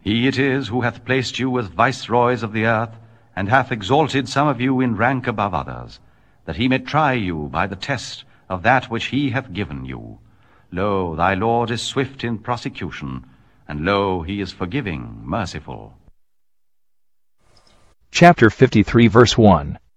He it is who hath placed you as viceroys of the earth, and hath exalted some of you in rank above others, that he may try you by the test of that which he hath given you. Lo, thy Lord is swift in prosecution, and lo, he is forgiving, merciful. Chapter 53, verse 1.